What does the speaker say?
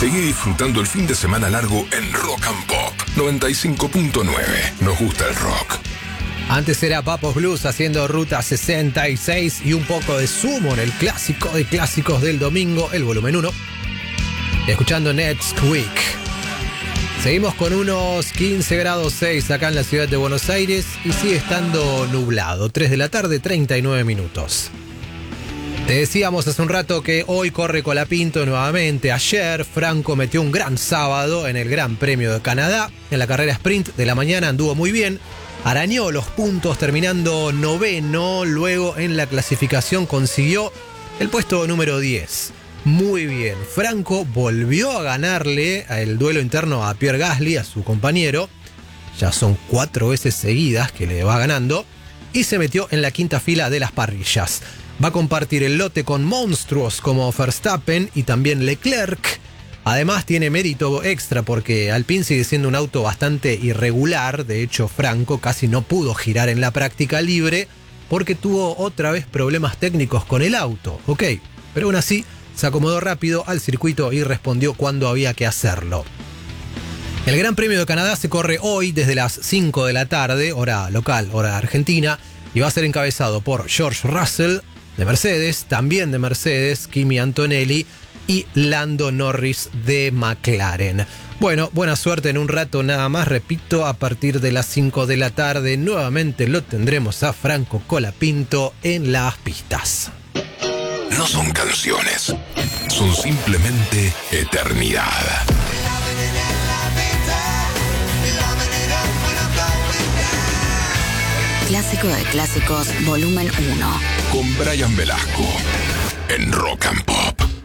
Seguí disfrutando el fin de semana largo en Rock and Pop 95.9. Nos gusta el rock. Antes era Papos Blues haciendo Ruta 66 y un poco de Sumo en el clásico de clásicos del domingo, el volumen 1. Escuchando Next Week. Seguimos con unos 15 grados 6 acá en la ciudad de Buenos Aires y sigue estando nublado. 3 de la tarde, 39 minutos. Te decíamos hace un rato que hoy corre Colapinto nuevamente. Ayer Franco metió un gran sábado en el Gran Premio de Canadá. En la carrera sprint de la mañana anduvo muy bien. Arañó los puntos terminando noveno. Luego en la clasificación consiguió el puesto número 10. Muy bien. Franco volvió a ganarle el duelo interno a Pierre Gasly, a su compañero. Ya son 4 veces seguidas que le va ganando. Y se metió en la quinta fila de las parrillas. Va a compartir el lote con monstruos como Verstappen y también Leclerc. Además tiene mérito extra porque Alpine sigue siendo un auto bastante irregular. De hecho, Franco casi no pudo girar en la práctica libre porque tuvo otra vez problemas técnicos con el auto. Ok, pero aún así se acomodó rápido al circuito y respondió cuando había que hacerlo. El Gran Premio de Canadá se corre hoy desde las 5 de la tarde, hora local, hora argentina, y va a ser encabezado por George Russell de Mercedes, también de Mercedes, Kimi Antonelli y Lando Norris de McLaren. Bueno, buena suerte en un rato nada más, repito, a partir de las 5 de la tarde nuevamente lo tendremos a Franco Colapinto en las pistas. No son canciones, son simplemente eternidad. Clásico de clásicos, volumen 1. Con Brian Velasco en Rock and Pop.